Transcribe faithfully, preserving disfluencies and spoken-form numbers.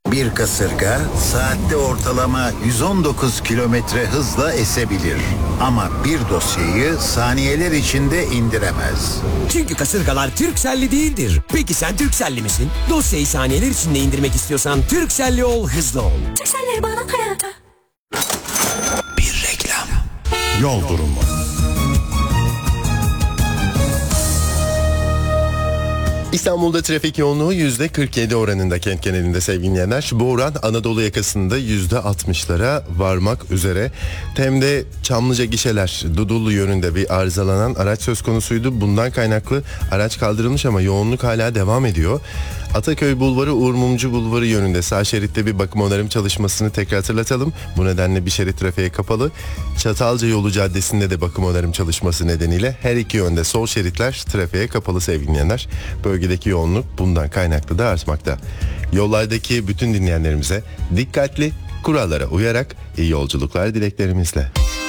Bir kasırga saatte ortalama yüz on dokuz kilometre hızla esebilir. Ama bir dosyayı saniyeler içinde indiremez. Çünkü kasırgalar Turkcell'li değildir. Peki sen Turkcell'li misin? Dosyayı saniyeler içinde indirmek istiyorsan Turkcell'li ol, hızlı ol. Turkcell'leri bağlan hayata. Bir reklam. Yol durumu. İstanbul'da trafik yoğunluğu yüzde kırk yedi oranında kent genelinde sevgili dinleyenler. Bu oran Anadolu yakasında yüzde altmışlara varmak üzere. Tem'de Çamlıca gişeler Dudullu yönünde bir arızalanan araç söz konusuydu. Bundan kaynaklı araç kaldırılmış ama yoğunluk hala devam ediyor. Ataköy Bulvarı Uğur Mumcu Bulvarı yönünde sağ şeritte bir bakım onarım çalışmasını tekrar hatırlatalım. Bu nedenle bir şerit trafiğe kapalı. Çatalca Yolu Caddesi'nde de bakım onarım çalışması nedeniyle her iki yönde sol şeritler trafiğe kapalı sevgili dinleyenler. Bölgedeki yoğunluk bundan kaynaklı da artmakta. Yollardaki bütün dinleyenlerimize dikkatli, kurallara uyarak iyi yolculuklar dileklerimizle.